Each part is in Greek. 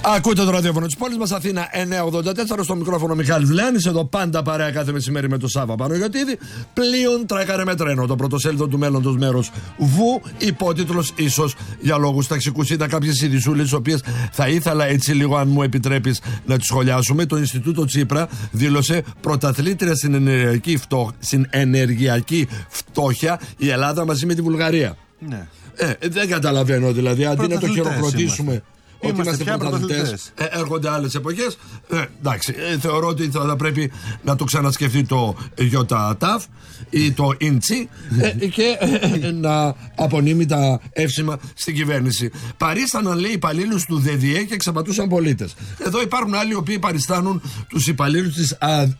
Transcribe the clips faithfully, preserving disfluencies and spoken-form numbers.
Ακούτε το ραδιόφωνο της πόλης μας, Αθήνα εννιακόσια ογδόντα τέσσερα, στο μικρόφωνο Μιχάλης Λεάνης. Εδώ πάντα παρέα κάθε μεσημέρι με το Σάββα Παναγιωτήδη. Πλοίον τρέκαρε με τρένο. Το πρωτοσέλιδο του μέλλοντος μέρος Βου. Υπότιτλος ίσως για λόγους ταξικούς. Είδα κάποιες ειδησούλες, τις οποίες θα ήθελα έτσι λίγο, αν μου επιτρέπεις, να τις σχολιάσουμε. Το Ινστιτούτο Τσίπρα δήλωσε πρωταθλήτρια στην ενεργειακή, φτώ... στην ενεργειακή φτώχεια η Ελλάδα μαζί με τη Βουλγαρία. Ναι. Ε, δεν καταλαβαίνω δηλαδή, αντί να το χειροκροτήσουμε. Είμαστε. Ότι είμαστε, είμαστε πρωταθλητές, ε, έρχονται άλλες εποχές. Ε, εντάξει, ε, θεωρώ ότι θα πρέπει να το ξανασκεφτεί το ΙΟΤΑΤΑΦ ή το ΙΝΤΣΙ ε, και ε, να απονείμει τα εύσημα στην κυβέρνηση. Παρίσταναν, λέει, υπαλλήλους του ΔΔΕ και εξαπατούσαν πολίτες. Εδώ υπάρχουν άλλοι οι οποίοι παριστάνουν τους υπαλλήλους της ΑΔΕ.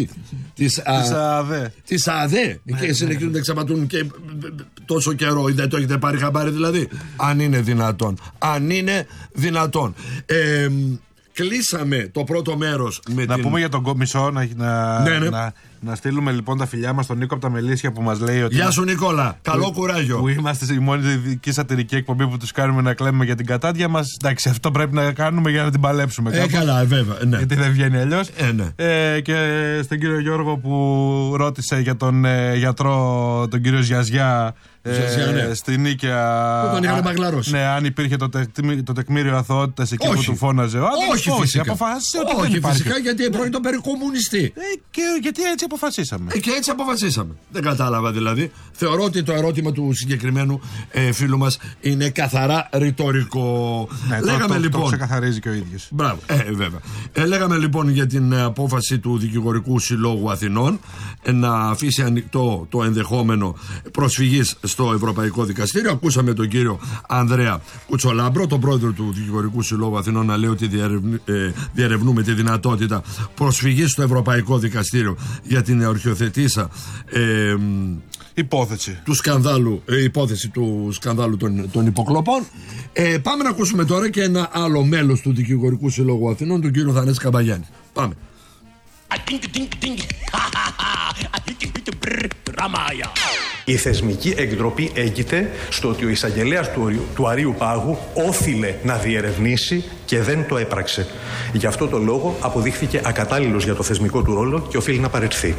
Της ΑΔΕ. Της ΑΔΕ. Και συνεχίζουν να εξαπατούν και τόσο καιρό. Δεν το έχετε πάρει χαμπάρι δηλαδή? Αν είναι δυνατόν. Αν είναι δυνατόν. Ε, κλείσαμε το πρώτο μέρος με να την... πούμε για τον μισό να, να, ναι, ναι. να, να στείλουμε λοιπόν τα φιλιά μας στον Νίκο από τα Μελίσια που μας λέει ότι... Γεια σου Νικόλα, καλό που, κουράγιο. Που είμαστε η μόνη δική σατυρική εκπομπή που τους κάνουμε να κλαίμε για την κατάδια μας. Εντάξει, αυτό πρέπει να κάνουμε για να την παλέψουμε. Ε, καλά, βέβαια. Ναι. Γιατί δεν βγαίνει αλλιώς. Ε, ναι. ε, και στον κύριο Γιώργο που ρώτησε για τον ε, γιατρό, τον κύριο Ζιαζιά. Ε, ναι. Στην Νίκαια. Που τον είχαν μπαγκλαρώσει. Ναι, αν υπήρχε το, τε, το τεκμήριο αθωότητας εκεί. Όχι. Που του φώναζε ο άντρας. Όχι, φυσικά. Αποφάσισε ότι όχι, δεν υπάρχει. Φυσικά, γιατί πρόκειται περί κομμουνιστή. Ε, και γιατί έτσι αποφασίσαμε. Ε, και έτσι αποφασίσαμε. Δεν κατάλαβα δηλαδή. Θεωρώ ότι το ερώτημα του συγκεκριμένου ε, φίλου μας είναι καθαρά ρητορικό. Ναι, λέγαμε το, το, λοιπόν. Το ξεκαθαρίζει και ο ίδιος. Μπράβο. Ε, βέβαια. Ε, λέγαμε λοιπόν για την απόφαση του Δικηγορικού Συλλόγου Αθηνών ε, να αφήσει ανοιχτό το ενδεχόμενο προσφυγής στο Ευρωπαϊκό Δικαστήριο. Ακούσαμε τον κύριο Ανδρέα Κουτσολάμπρο, τον πρόεδρο του Δικηγορικού Συλλόγου Αθηνών, να λέει ότι διερευνούμε, ε, διερευνούμε τη δυνατότητα προσφυγής στο Ευρωπαϊκό Δικαστήριο για την ορχιοθετήσα ε, υπόθεση του σκανδάλου, ε, υπόθεση του σκανδάλου των, των υποκλοπών. Ε, πάμε να ακούσουμε τώρα και ένα άλλο μέλος του Δικηγορικού Συλλόγου Αθηνών, τον κύριο Θανάση Καμπαγιάννη. Πάμε. Η θεσμική εκτροπή έγκυται στο ότι ο εισαγγελέας του, του Αρείου Πάγου όφιλε να διερευνήσει και δεν το έπραξε. Γι' αυτό το λόγο αποδείχθηκε ακατάλληλος για το θεσμικό του ρόλο και οφείλει να παραιτηθεί.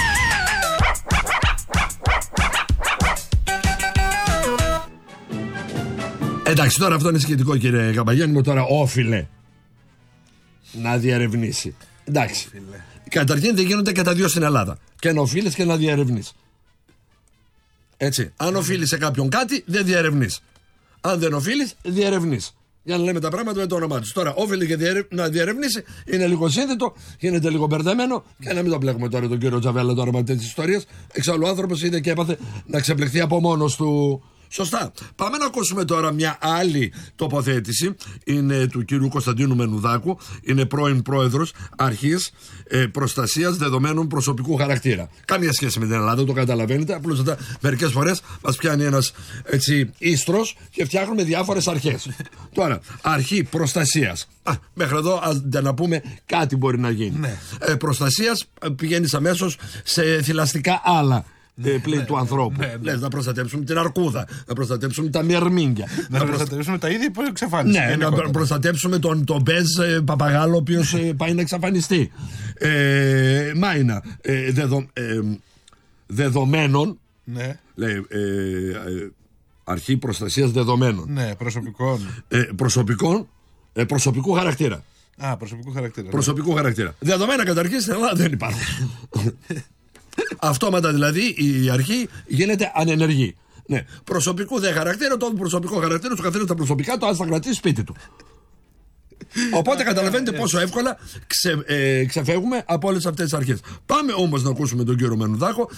Εντάξει, τώρα αυτό είναι σχετικό, κύριε Καμπαγιάννη μου. Τώρα όφιλε να διερευνήσει. Εντάξει. Όφιλε. Καταρχήν δεν γίνονται και τα δύο στην Ελλάδα. Και να οφείλεις και να διερευνείς. Έτσι. Αν οφείλεις σε κάποιον κάτι, δεν διερευνείς. Αν δεν οφείλεις, διερευνείς. Για να λέμε τα πράγματα με το όνομά του. Τώρα, όφιλε και διερευ... να διερευνήσει, είναι λίγο σύνθετο, γίνεται λίγο μπερδεμένο. Και να μην το μπλέκουμε τώρα τον κύριο Τζαβέλα τώρα με τέτοιες ιστορίες. Εξάλλου ο άνθρωπος είδε και έπαθε να ξεπλεχθεί από μόνος του. Σωστά. Πάμε να ακούσουμε τώρα μια άλλη τοποθέτηση. Είναι του κύριου Κωνσταντίνου Μενουδάκου. Είναι πρώην πρόεδρος Αρχής ε, Προστασίας Δεδομένων Προσωπικού Χαρακτήρα. Καμία σχέση με την Ελλάδα, το καταλαβαίνετε. Απλώς μερικές φορές μας πιάνει ένας έτσι ίστρος και φτιάχνουμε διάφορες αρχές. Τώρα, αρχή προστασίας. Α, μέχρι εδώ ας να πούμε κάτι μπορεί να γίνει. Ναι. Ε, προστασίας πηγαίνεις αμέσως σε θηλαστικά άλλα. Ναι, πλήν ναι, του ανθρώπου. Ναι, ναι. Λες να προστατέψουμε την αρκούδα, να προστατέψουμε τα μυρμήγκια. Να, να προστατέψουμε τα είδη που εξαφάνισε. Ναι, να προ- προστατέψουμε τον, τον μπέζ ε, παπαγάλο, ο οποίος ε, πάει να εξαφανιστεί. Ε, μάινα. Ε, δεδο, ε, δεδομένων. Ναι. Λέει, ε, ε, αρχή προστασίας δεδομένων. Ναι, προσωπικών. Ε, προσωπικών, ε, προσωπικού χαρακτήρα. Α, προσωπικού χαρακτήρα. Προσωπικού ναι. χαρακτήρα. Δεδομένα καταρχήν στην Ελλάδα δεν υπάρχουν. Αυτόματα δηλαδή η αρχή γίνεται ανενεργή. Ναι. Προσωπικού δε χαρακτήρα, το προσωπικό χαρακτήρα του καθένα τα προσωπικά του, αν θα κρατήσει σπίτι του. Οπότε καταλαβαίνετε πόσο εύκολα ξε, ε, ξεφεύγουμε από όλες αυτές τις αρχές. Πάμε όμως να ακούσουμε τον κύριο Μενουδάκο